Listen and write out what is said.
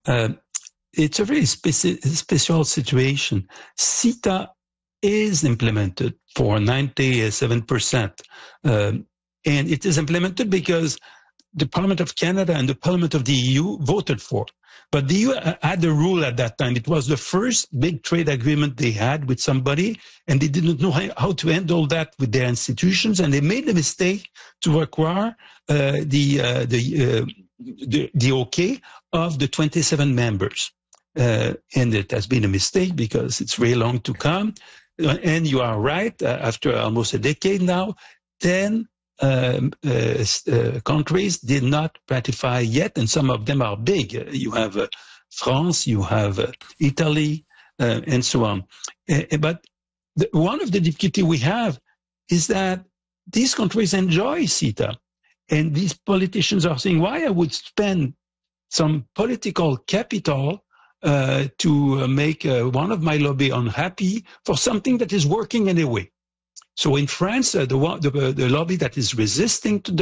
It's a very special situation. CETA is implemented for 97%. And it is implemented because the Parliament of Canada and the Parliament of the EU voted for. But the EU had a rule at that time. It was the first big trade agreement they had with somebody, and they didn't know how to handle that with their institutions, and they made the mistake to require the okay of the 27 members. And it has been a mistake because it's very long to come. And you are right, after almost a decade now, 10 countries did not ratify yet, and some of them are big. You have France, you have Italy, and so on. But one of the difficulties we have is that these countries enjoy CETA, and these politicians are saying, why I would spend some political capital to make one of my lobby unhappy for something that is working anyway. So in France, the lobby that is resisting to